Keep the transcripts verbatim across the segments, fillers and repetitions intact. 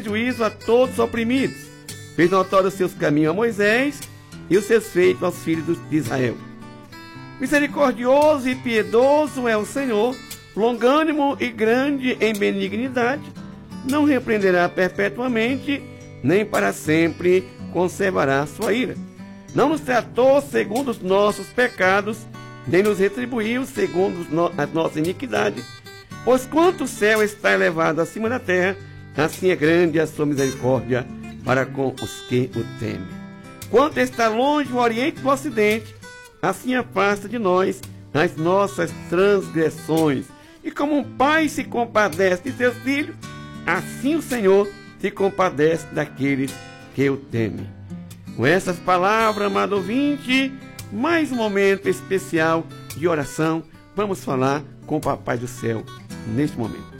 juízo a todos os oprimidos. Fez notório os seus caminhos a Moisés e os seus feitos aos filhos de Israel. Misericordioso e piedoso é o Senhor, longânimo e grande em benignidade, não repreenderá perpetuamente, nem para sempre conservará sua ira. Não nos tratou segundo os nossos pecados, nem nos retribuiu segundo as nossas iniquidades. Pois quanto o céu está elevado acima da terra, assim é grande a sua misericórdia para com os que o temem. Quanto está longe o oriente do ocidente, assim afasta de nós as nossas transgressões. E como um pai se compadece de seus filhos, assim o Senhor se compadece daqueles que o temem. Com essas palavras, amado ouvinte, mais um momento especial de oração. Vamos falar com o Papai do Céu neste momento.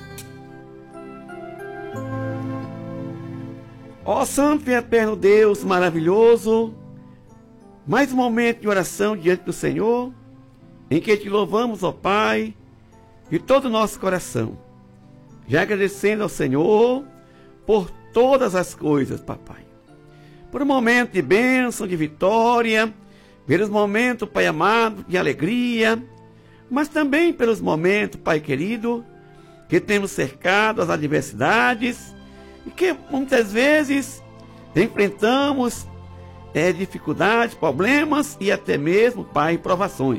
Ó Santo e Eterno Deus maravilhoso, mais um momento de oração diante do Senhor, em que te louvamos, ó Pai, de todo o nosso coração, já agradecendo ao Senhor por todas as coisas, papai. Por um momento de bênção, de vitória, pelos momentos, Pai amado, de alegria, mas também pelos momentos, Pai querido, que temos cercado as adversidades e que muitas vezes enfrentamos é, dificuldades, problemas e até mesmo, Pai, provações.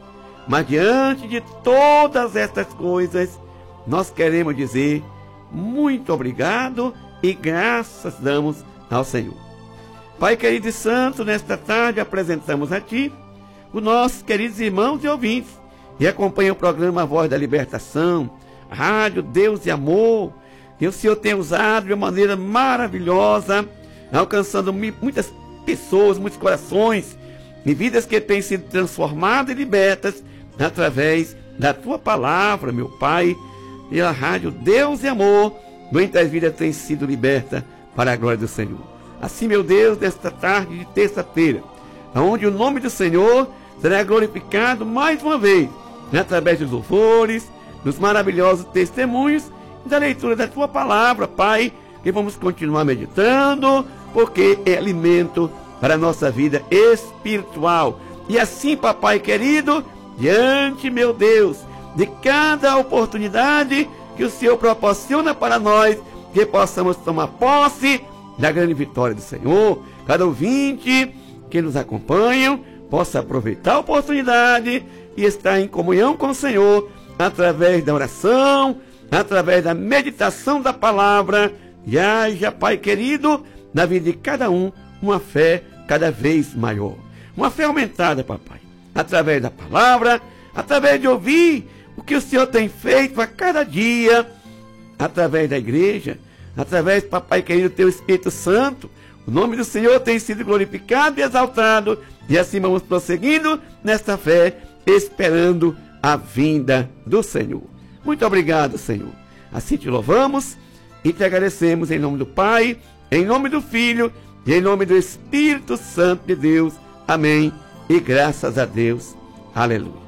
Mas diante de todas estas coisas, nós queremos dizer muito obrigado e graças damos ao Senhor. Pai querido e santo, nesta tarde apresentamos a Ti os nossos queridos irmãos e ouvintes que acompanham o programa Voz da Libertação, a Rádio Deus e Amor, que o Senhor tem usado de uma maneira maravilhosa, alcançando muitas pessoas, muitos corações, e vidas que têm sido transformadas e libertas através da Tua palavra, meu Pai, e a Rádio Deus e Amor, muitas vidas têm sido libertas para a glória do Senhor. Assim, meu Deus, nesta tarde de terça-feira, onde o nome do Senhor será glorificado mais uma vez, através dos louvores, dos maravilhosos testemunhos e da leitura da Tua palavra, Pai, que vamos continuar meditando, porque é alimento para a nossa vida espiritual. E assim, papai querido, diante, meu Deus, de cada oportunidade que o Senhor proporciona para nós, que possamos tomar posse da grande vitória do Senhor. Cada ouvinte que nos acompanha possa aproveitar a oportunidade e estar em comunhão com o Senhor através da oração, através da meditação da palavra, e haja, Pai querido, na vida de cada um, uma fé cada vez maior. Uma fé aumentada, papai, através da palavra, através de ouvir o que o Senhor tem feito a cada dia, através da igreja, através, papai querido, do Teu Espírito Santo. O nome do Senhor tem sido glorificado e exaltado, e assim vamos prosseguindo nesta fé, esperando a vinda do Senhor. Muito obrigado, Senhor. Assim te louvamos e te agradecemos em nome do Pai, em nome do Filho e em nome do Espírito Santo de Deus. Amém. E graças a Deus. Aleluia.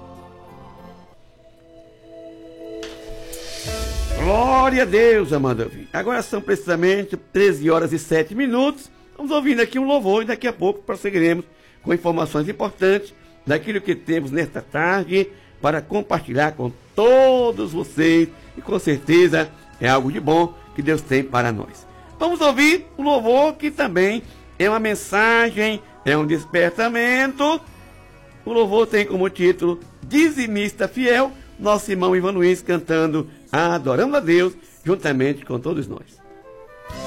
Glória a Deus, amado ouvinte. Agora são precisamente treze horas e sete minutos. Vamos ouvindo aqui um louvor e daqui a pouco prosseguiremos com informações importantes daquilo que temos nesta tarde para compartilhar com todos vocês. E com certeza é algo de bom que Deus tem para nós. Vamos ouvir um louvor que também é uma mensagem, é um despertamento. O louvor tem como título Dizimista Fiel, nosso irmão Ivan Luiz cantando Adorando a Deus, juntamente com todos nós.